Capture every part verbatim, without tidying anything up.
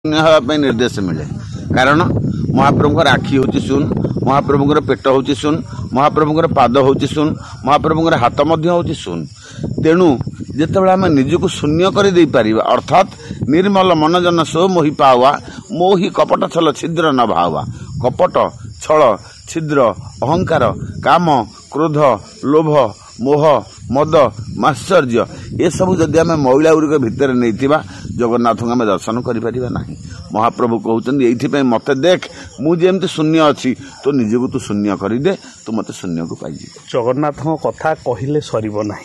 निर्देश मिले कारण महाप्रभुଙ୍କର आखि होची सुन, महाप्रभुଙ୍କର पेट होची सुन, महाप्रभुଙ୍କର पाद होची सुन, महाप्रभुଙ୍କର हाथ मध्य होची सुन। तेणु जेतेबेले आम निजको शून्य कर दे पारिबा अर्थात निर्मल मनजन सो मोहि पावा, मोहि कपट छल छिद्र न भावा। कपट छल छिद्र अहंकार काम क्रोध लोभ मोह मद माश्चर्य ये सब जदि आम महिला गुड़िक भितर नहीं जगन्नाथ को आम दर्शन करिपारिबा नाही। महाप्रभु कहउछन्ती एइथिपई मते देख मु जेमते शून्य अछि तो निजको तू शून्य करिदे तू मते शून्य को पाइजी। जगन्नाथ कथा कहिले सरिबो नाही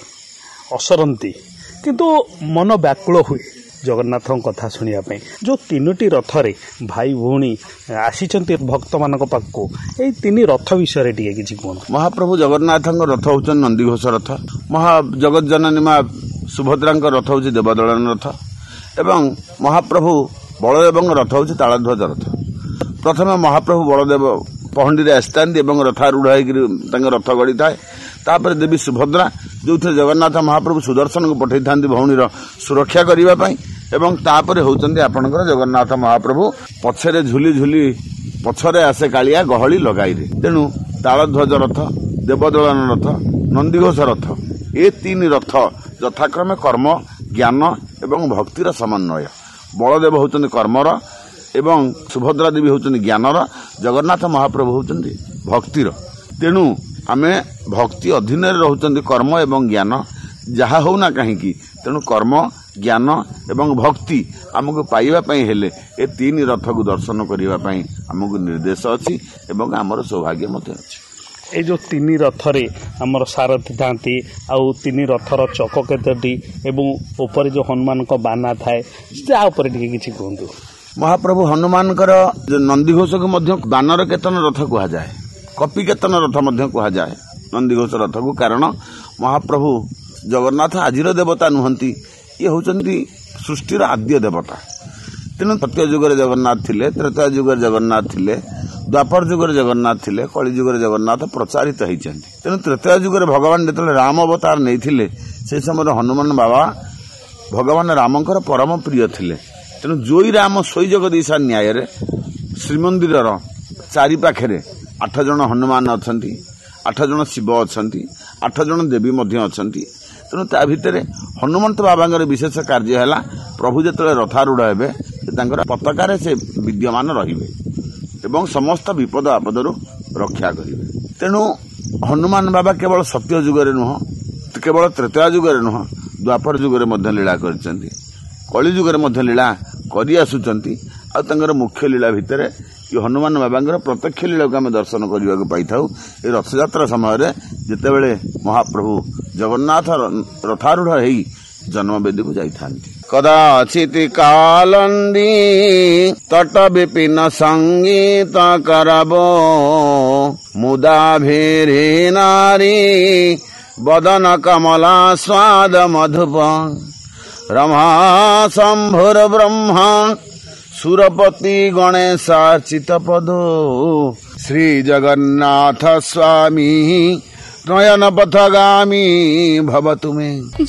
असरंती किंतु मन व्याकुल हुए जगन्नाथ कथा शुणा जो तीनोटी रथरे भाई भौणी आसीचंती भक्त मान पाखक ये तीन रथ विषय टे कि कह। महाप्रभु जगन्नाथ रथ हूँ नंदीघोष रथ, महा जगत जननी माँ सुभद्रा रथ हूँ देवदलन रथ एवं महाप्रभु बलदेव रथ हूँ तालध्वज रथ। प्रथम महाप्रभु बलदेव पहंडी आसता रथारूढ़ हो रथ गड़ी थाए, तापर देवी सुभद्रा जो थे जगन्नाथ महाप्रभु सुदर्शन को पठे था भौणीर सुरक्षा करने एवं तापर होचंदी आपणकर जगन्नाथ महाप्रभु पछरे झुली झुली पछरे आसे कालिया गहली लगाई रे। तेणु तालध्वज रथ देवदलन रथ नंदीघोष रथ ये तीन रथ यथाक्रमे कर्म ज्ञान एवं भक्तिर समन्वय। बलदेव होचंदी कर्मर एवं सुभद्रा देवी होचंदी ज्ञानर, जगन्नाथ महाप्रभु होचंदी भक्तिर। तेणु आमे भक्ति अधीन रहउचंदी कर्म एवं ज्ञान जहा होना कहीं। तेणु कर्म ज्ञान एवं भक्ति आमको पाइबा पई हेले ए तीन रथ को दर्शन करिबा पई आमको निर्देश अछि एवं आमर सौभाग्य मते अछि। ए जो तीन रथरे आमर सारथी थांती आउ तीन रथर चक केतटी एवं ऊपर जो हनुमान को बाना थाए ता ऊपर टिके किछि कहंतु। महाप्रभु हनुमान कर नंदीघोष को मध्य बानर केतन रथ कहा जाए, कपि केतन रथ मध्य कहा जाए नंदीघोष रथ को। कारण महाप्रभु जगन्नाथ आजिर देवता नुहंती, ये होचंती सृष्टिर आद्य देवता। तेणु सत्य जुगर जगन्नाथ थिले, त्रेता जुगर जगन्नाथ थिले, द्वापर जुगर जगन्नाथ थिले, कली जुगर जगन्नाथ प्रचारित होइचंती। तेणु त्रेता जुगर भगवान जेतले राम अवतार नहीं थिले से समय हनुमान बाबा भगवान रामंकर परम प्रिय थिले। तेणु जोई राम सोई जगदीशा न्याय रे श्रीमंदिर चारि पाखे आठ जन हनुमान अछंती, आठ जन शिव अछंती, आठ जन देवी मध्य अछंती। तेणु ता भितर हनुमंत बाबा विशेष कार्य है प्रभु जो रथारूढ़ हे पताकार से विद्यमान रहिबे एवं समस्त विपद आपदर रक्षा करेंगे। तेणु हनुमान बाबा केवल सत्य जुगरे नुह, केवल त्रेता जुगरे नुह, द्वापर जुगरे लीला करचंती, कली जुगरे मध्य लीला करि आसुचंती। आ तंगर मुख्य लीला भितर ये हनुमान बाबा प्रत्यक्ष लीला को आम दर्शन करने पाई था। ये रथयात्रा समय जितेबले महाप्रभु जगन्नाथ रथारूढ़ हो जन्मवेदी को जाता। कदाचित कालंदी तट विपिन संगीत करबो, मुदा भेरे नारी बदन कमला स्वाद मधुप, रमा शंभुर ब्रह्मा सुरपति गणेशार्चित पदो, श्री जगन्नाथ स्वामी नयन पथगामी भवतु मे।